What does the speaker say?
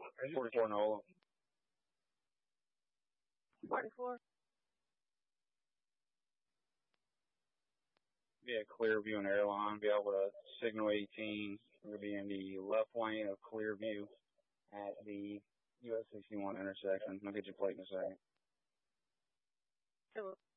44 Nola. 44. Be a Clearview and Airline. Be able to signal 18. We're going to be in the left lane of Clearview at the US 61 intersection. I'll get your plate in a second. Sure.